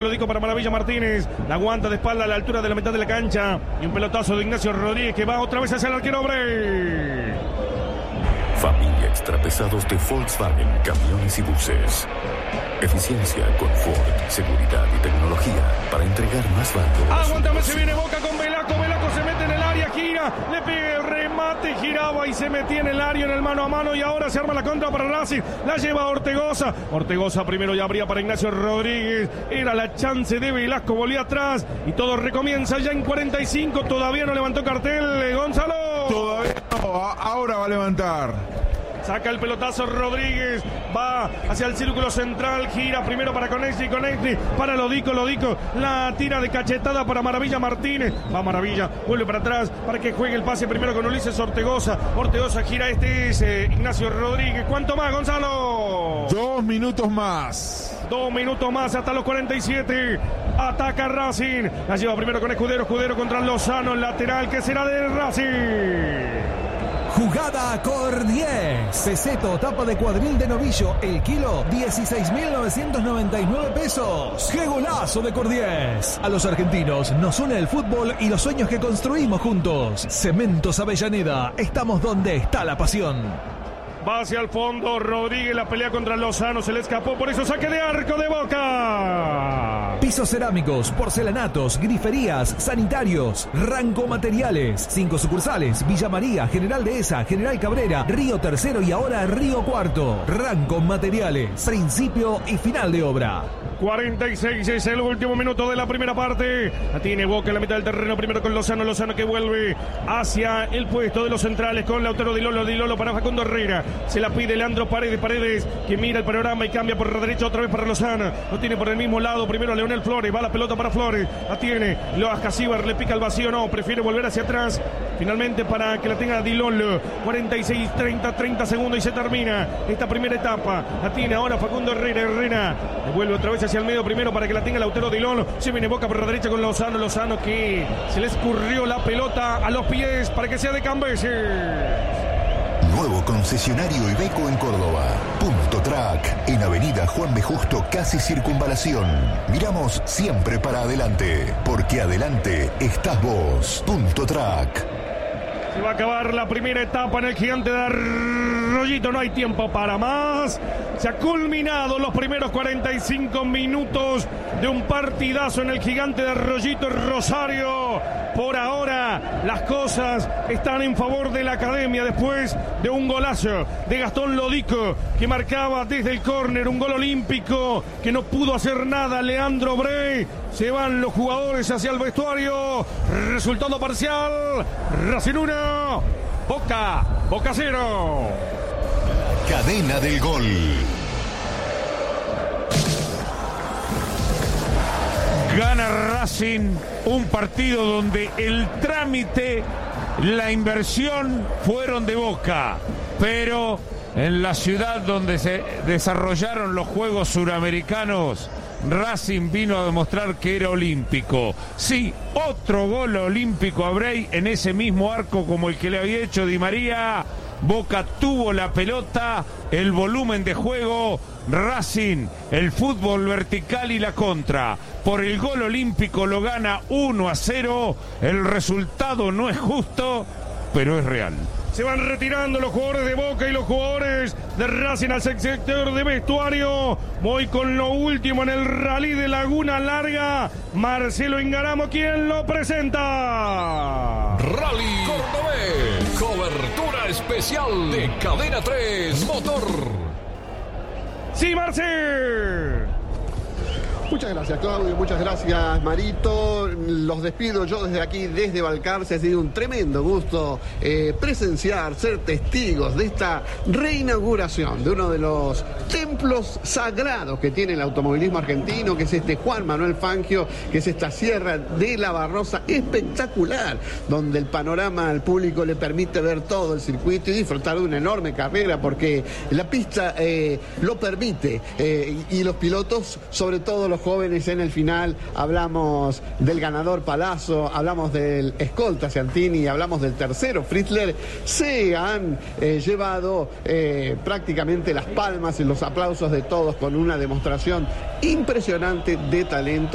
Lo dijo para Maravilla Martínez, la aguanta de espalda a la altura de la mitad de la cancha y un pelotazo de Ignacio Rodríguez que va otra vez hacia el arquero Brey. Familia Extrapesados de Volkswagen Camiones y Buses. Eficiencia, confort, seguridad y tecnología para entregar más valor. Aguántame, se viene Boca con Velasco. Velasco se mete en el área, gira, le pega el remate, giraba y se metía en el área en el mano a mano y ahora se arma la contra para Racing. La lleva Ortegoza. Ortegoza primero ya abría para Ignacio Rodríguez. Era la chance de Velasco, volvía atrás y todo recomienza ya en 45. Todavía no levantó cartel, Gonzalo. Todavía no, ahora va a levantar. Saca el pelotazo Rodríguez, va hacia el círculo central, gira primero para Conexi para Lodico, la tira de cachetada para Maravilla Martínez, va Maravilla, vuelve para atrás para que juegue el pase primero con Ulises Ortegoza, gira, este es Ignacio Rodríguez. ¿Cuánto más, Gonzalo? 2 minutos más. 2 minutos más hasta los 47. Ataca Racing, la lleva primero con Escudero contra Lozano, lateral que será de Racing. Jugada Cor 10. Peseto, tapa de cuadril de novillo. El kilo, 16.999 pesos. ¡Qué golazo de Cor 10! A los argentinos nos une el fútbol y los sueños que construimos juntos. Cementos Avellaneda. Estamos donde está la pasión. Va hacia el fondo, Rodríguez, la pelea contra Lozano, se le escapó, por eso saque de arco de Boca. Pisos cerámicos, porcelanatos, griferías, sanitarios, Ranco Materiales. 5 sucursales, Villa María, General Dehesa, General Cabrera, Río Tercero y ahora Río Cuarto. Ranco Materiales, principio y final de obra. 46 es el último minuto de la primera parte. La tiene Boca en la mitad del terreno, primero con Lozano que vuelve hacia el puesto de los centrales con Lautaro Di Lolo para Facundo Herrera. Se la pide Leandro Paredes, que mira el panorama y cambia por la derecha otra vez para Lozano. Lo tiene por el mismo lado, primero Leonel Flores, va la pelota para Flores. La tiene Loas Casíbar, le pica el vacío, no, prefiere volver hacia atrás. Finalmente para que la tenga Di Lolo. 30 segundos y se termina esta primera etapa. La tiene ahora Facundo Herrera. Devuelve otra vez hacia el medio primero para que la tenga Lautaro Di Lolo. Se viene Boca por la derecha con Lozano que se le escurrió la pelota a los pies para que sea de Cambeses. Nuevo concesionario Iveco en Córdoba. Punto Track, en Avenida Juan B. Justo, casi Circunvalación. Miramos siempre para adelante, porque adelante estás vos. Punto Track. Se va a acabar la primera etapa en el Gigante de Arroyito, no hay tiempo para más. Se ha culminado los primeros 45 minutos de un partidazo en el Gigante de Arroyito Rosario. Por ahora las cosas están en favor de la Academia después de un golazo de Gastón Lodico que marcaba desde el córner, un gol olímpico que no pudo hacer nada Leandro Brey. Se van los jugadores hacia el vestuario. Resultado parcial: Racing 1, Boca 0. Cadena del Gol. Gana Racing un partido donde el trámite, la inversión fueron de Boca, pero en la ciudad donde se desarrollaron los Juegos Suramericanos, Racing vino a demostrar que era olímpico. Sí, otro gol olímpico a Brey en ese mismo arco como el que le había hecho Di María. Boca tuvo la pelota, el volumen de juego, Racing, el fútbol vertical y la contra. Por el gol olímpico lo gana 1-0. El resultado no es justo, pero es real. Se van retirando los jugadores de Boca y los jugadores de Racing al sector de vestuario. Voy con lo último en el rally de Laguna Larga. Marcelo Ingaramo, ¿quién lo presenta? Rally Cordobés. Cobertura especial de Cadena 3 Motor. Sí, Marcel. Muchas gracias, Claudio, muchas gracias, Marito. Los despido yo desde aquí, desde Balcarce. Ha sido un tremendo gusto presenciar, ser testigos de esta reinauguración de uno de los templos sagrados que tiene el automovilismo argentino, que es este Juan Manuel Fangio, que es esta Sierra de la Barrosa espectacular, donde el panorama al público le permite ver todo el circuito y disfrutar de una enorme carrera, porque la pista lo permite, y los pilotos, sobre todo los jóvenes en el final. Hablamos del ganador Palazzo, hablamos del escolta Ciantini, hablamos del tercero Fritzler. Se han llevado prácticamente las palmas y los aplausos de todos con una demostración impresionante de talento.